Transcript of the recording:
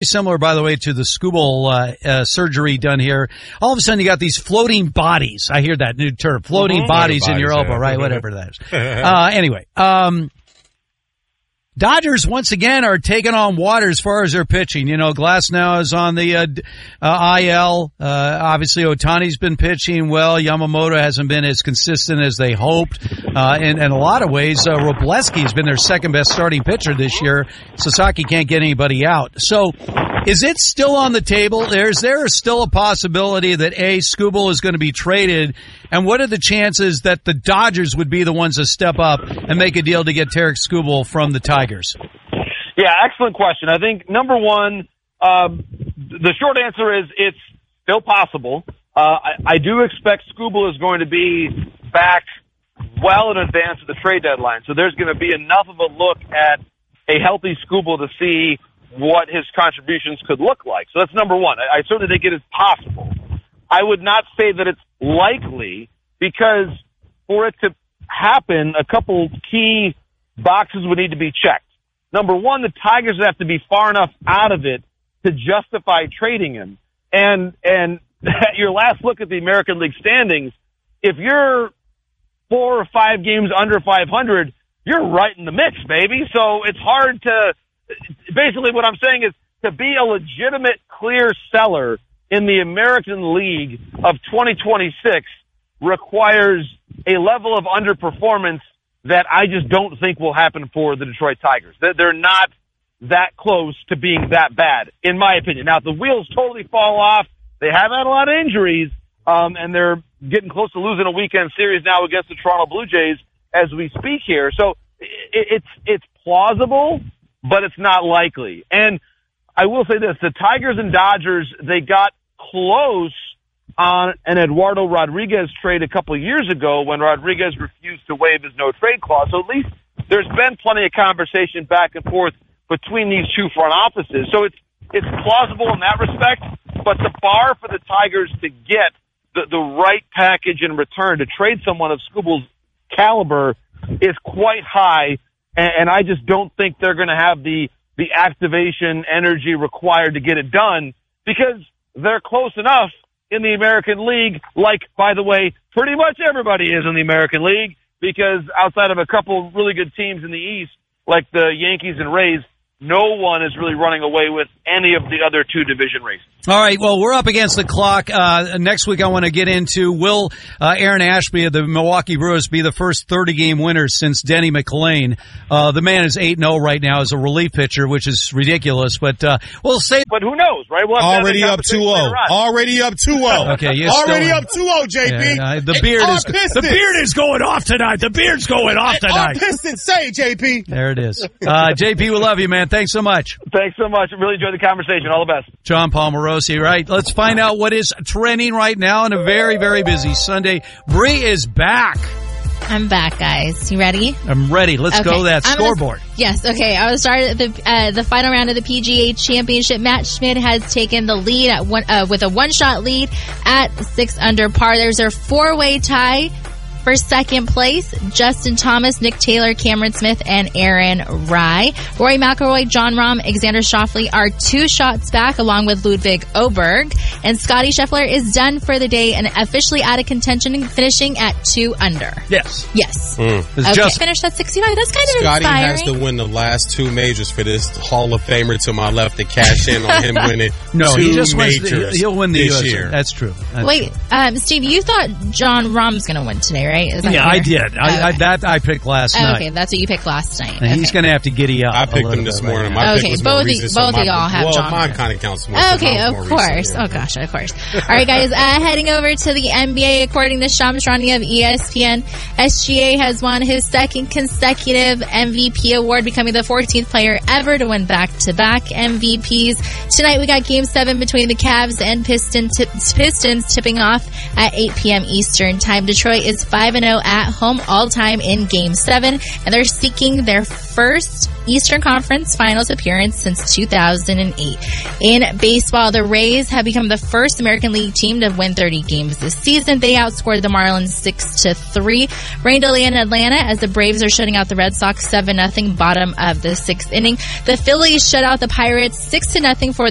Similar, by the way, to the Skubal surgery done here. All of a sudden, you got these floating bodies. I hear that new term, floating bodies in your elbow, right? Whatever that is. Anyway, Dodgers once again are taking on water as far as their pitching. You know, Glasnow is on the IL. Obviously, Ohtani's been pitching well. Yamamoto hasn't been as consistent as they hoped. In a lot of ways, Robleski's been their second best starting pitcher this year. Sasaki can't get anybody out. So, is it still on the table? Is there still a possibility that Skubal is going to be traded? And what are the chances that the Dodgers would be the ones to step up and make a deal to get Tarik Skubal from the Tigers? Yeah, excellent question. I think, number one, the short answer is it's still possible. I do expect Skubal is going to be back well in advance of the trade deadline. So there's going to be enough of a look at a healthy Skubal to see what his contributions could look like. So that's number one. I certainly think it is possible. I would not say that it's likely, because for it to happen, a couple key boxes would need to be checked. Number one, the Tigers have to be far enough out of it to justify trading him. And at your last look at the American League standings, if you're 4 or 5 games under 500, you're right in the mix, baby. So it's hard to, basically what I'm saying is, to be a legitimate clear seller in the American League of 2026 requires a level of underperformance that I just don't think will happen for the Detroit Tigers. They're not that close to being that bad, in my opinion. Now, if the wheels totally fall off, they have had a lot of injuries, and they're getting close to losing a weekend series now against the Toronto Blue Jays as we speak here. So it's plausible, but it's not likely. And I will say this, the Tigers and Dodgers, they got close on an Eduardo Rodriguez trade a couple of years ago when Rodriguez refused to waive his no-trade clause. So at least there's been plenty of conversation back and forth between these two front offices. So it's plausible in that respect, but the bar for the Tigers to get the right package in return to trade someone of Skubal's caliber is quite high, and I just don't think they're going to have the activation energy required to get it done, because they're close enough in the American League, like, by the way, pretty much everybody is in the American League, because outside of a couple really good teams in the East, like the Yankees and Rays, no one is really running away with any of the other two division races. All right, well, we're up against the clock. Next week I want to get into, will Aaron Ashby of the Milwaukee Brewers be the first 30-game winner since Denny McLain? The man is 8-0 right now as a relief pitcher, which is ridiculous, but we'll say. But who knows, right? We'll already up 2-0. Already up 2-0. Okay, already up 2-0, JP. Yeah, the beard is going off tonight. The beard's going off tonight. Our Pistons say, JP. There it is. JP, we love you, man. Thanks so much. Thanks so much. I really enjoyed the conversation. All the best. John Palmarosi, right? Let's find out what is trending right now on a very, very busy Sunday. Bree is back. I'm back, guys. You ready? I'm ready. Let's go to that scoreboard. Yes, okay. I will start at the final round of the PGA Championship. Matt Schmidt has taken the lead at with a one-shot lead at 6 under par. There's a 4-way tie for second place. Justin Thomas, Nick Taylor, Cameron Smith, and Aaron Rye. Rory McIlroy, Jon Rahm, Alexander Schauffele are 2 shots back, along with Ludwig Oberg. And Scotty Scheffler is done for the day and officially out of contention, finishing at 2 under. Yes. Finished at 65. That's kind of Scotty inspiring. has to win the last 2 majors for this Hall of Famer to my left to cash in on him winning two majors. He'll win the this US year. That's true. Wait, Steve, you thought Jon Rahm's going to win today, right? Is that yeah, I did. I picked last night. Okay, that's what you picked last night. And he's going to have to giddy up. I picked him this morning. My pick was both more recent, of y'all have Jon. Mine kind of counts more. Okay, of course. Oh gosh, of course. All right, guys. Heading over to the NBA, according to Shams Charania of ESPN, SGA has won his second consecutive MVP award, becoming the 14th player ever to win back-to-back MVPs. Tonight, we got Game 7 between the Cavs and Pistons tipping off at 8 p.m. Eastern Time. Detroit is 5-0 at home all-time in Game 7, and they're seeking their first Eastern Conference Finals appearance since 2008. In baseball, the Rays have become the first American League team to win 30 games this season. They outscored the Marlins 6-3. Rain delay in Atlanta as the Braves are shutting out the Red Sox 7-0 bottom of the 6th inning. The Phillies shut out the Pirates 6-0 for the